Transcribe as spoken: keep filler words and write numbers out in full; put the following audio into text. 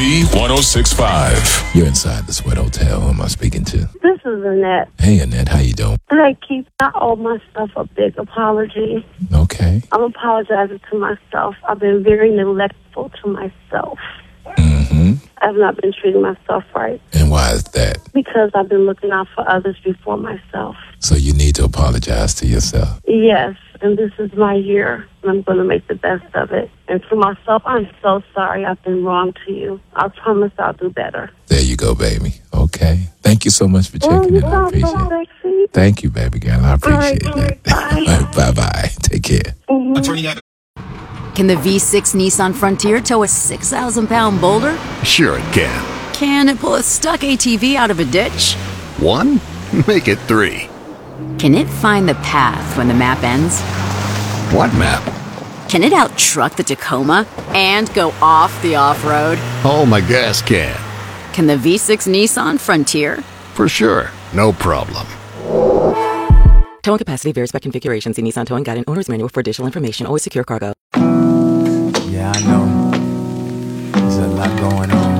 Z one oh six point five. You're inside the Sweat Hotel. Who am I speaking to? This is Annette. Hey, Annette. How you doing? Like, Keith, I owe myself a big apology. Okay. I'm apologizing to myself. I've been very neglectful to myself. Mm-hmm. I've not been treating myself right. And why is that? Because I've been looking out for others before myself. So you need to apologize to yourself. Yes, and this is my year, and I'm going to make the best of it. And for myself, I'm so sorry I've been wrong to you. I promise I'll do better. There you go, baby. Okay. Thank you so much for checking in. I appreciate it. Sexy. Thank you, baby girl. I appreciate All right, that. bye. Bye-bye. Take care. Mm-hmm. Can the V six Nissan Frontier tow a six thousand pound boulder? Sure it can. Can it pull a stuck A T V out of a ditch? One? Make it three. Can it find the path when the map ends? What map? Can it out-truck the Tacoma and go off the off-road? Oh, my gas can. Can the V six Nissan Frontier? For sure. No problem. Towing capacity varies by configuration. See Nissan Towing Guide and Owner's Manual for additional information. Always secure cargo. Yeah, I know. There's a lot going on.